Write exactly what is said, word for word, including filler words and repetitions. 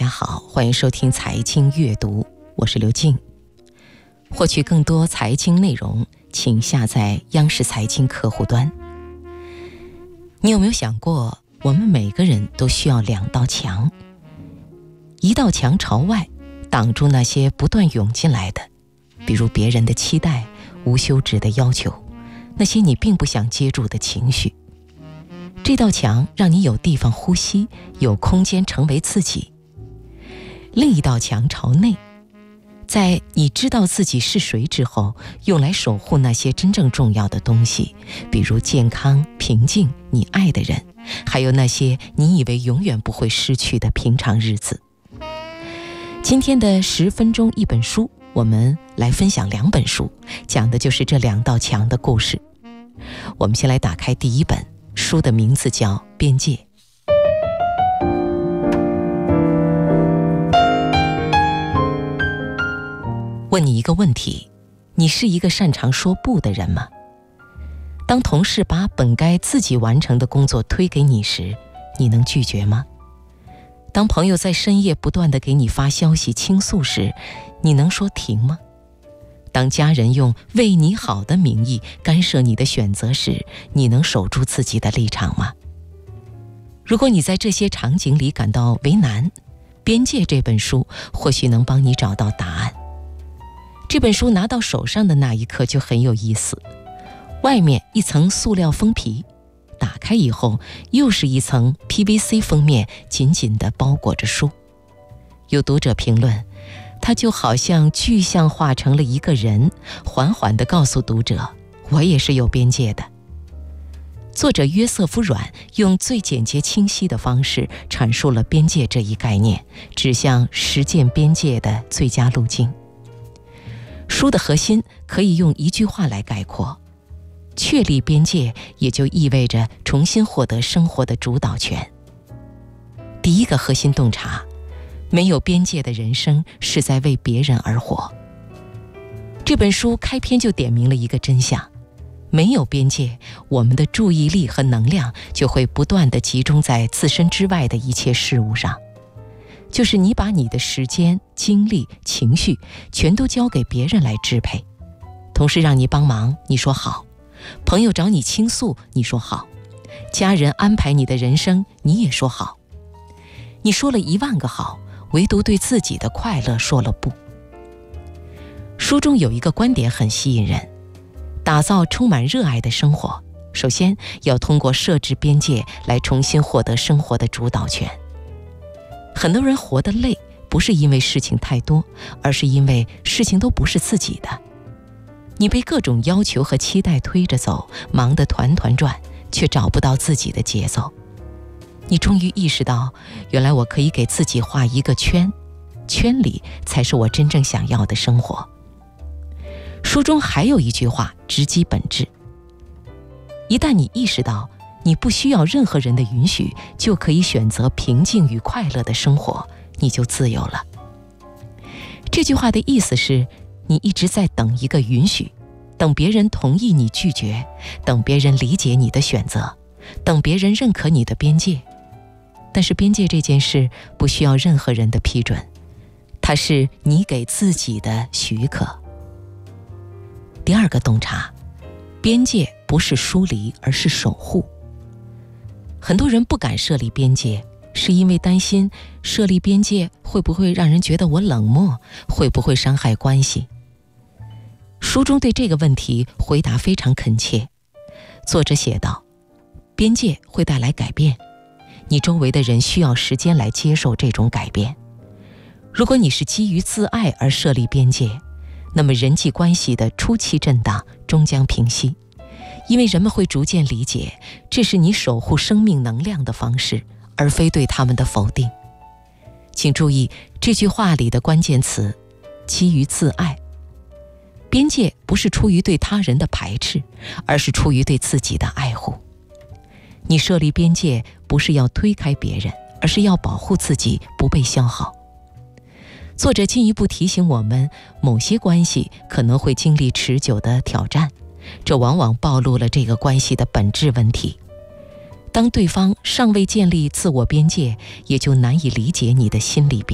家好，欢迎收听财经阅读，我是刘静。获取更多财经内容，请下载央视财经客户端。你有没有想过，我们每个人都需要两道墙，一道墙朝外，挡住那些不断涌进来的，比如别人的期待、无休止的要求，那些你并不想接住的情绪。这道墙让你有地方呼吸，有空间成为自己。另一道墙朝内，在你知道自己是谁之后，用来守护那些真正重要的东西，比如健康、平静、你爱的人，还有那些你以为永远不会失去的平常日子。今天的十分钟一本书，我们来分享两本书，讲的就是这两道墙的故事。我们先来打开第一本，书的名字叫《边界》。问你一个问题，你是一个擅长说不的人吗？当同事把本该自己完成的工作推给你时，你能拒绝吗？当朋友在深夜不断地给你发消息倾诉时，你能说停吗？当家人用为你好的名义干涉你的选择时，你能守住自己的立场吗？如果你在这些场景里感到为难，《边界》这本书或许能帮你找到答案。这本书拿到手上的那一刻就很有意思，外面一层塑料封皮，打开以后又是一层 P V C 封面，紧紧地包裹着书。有读者评论，它就好像具象化成了一个人，缓缓地告诉读者，我也是有边界的。作者约瑟夫·阮用最简洁清晰的方式阐述了边界这一概念，指向实践边界的最佳路径。书的核心可以用一句话来概括，确立边界也就意味着重新获得生活的主导权。第一个核心洞察，没有边界的人生是在为别人而活。这本书开篇就点明了一个真相，没有边界，我们的注意力和能量就会不断地集中在自身之外的一切事物上。就是你把你的时间、精力、情绪全都交给别人来支配，同事让你帮忙，你说好；朋友找你倾诉，你说好；家人安排你的人生，你也说好。你说了一万个好，唯独对自己的快乐说了不。书中有一个观点很吸引人，打造充满热爱的生活，首先要通过设置边界来重新获得生活的主导权。很多人活得累，不是因为事情太多，而是因为事情都不是自己的。你被各种要求和期待推着走，忙得团团转，却找不到自己的节奏。你终于意识到，原来我可以给自己画一个圈，圈里才是我真正想要的生活。书中还有一句话直击本质，一旦你意识到你不需要任何人的允许，就可以选择平静与快乐的生活，你就自由了。这句话的意思是，你一直在等一个允许，等别人同意你拒绝，等别人理解你的选择，等别人认可你的边界。但是边界这件事不需要任何人的批准，它是你给自己的许可。第二个洞察，边界不是疏离，而是守护。很多人不敢设立边界，是因为担心设立边界会不会让人觉得我冷漠，会不会伤害关系。书中对这个问题回答非常恳切。作者写道，边界会带来改变，你周围的人需要时间来接受这种改变。如果你是基于自爱而设立边界，那么人际关系的初期震荡终将平息，因为人们会逐渐理解，这是你守护生命能量的方式，而非对他们的否定。请注意这句话里的关键词，基于自爱。边界不是出于对他人的排斥，而是出于对自己的爱护。你设立边界不是要推开别人，而是要保护自己不被消耗。作者进一步提醒我们，某些关系可能会经历持久的挑战，这往往暴露了这个关系的本质问题。当对方尚未建立自我边界，也就难以理解你的心理边界。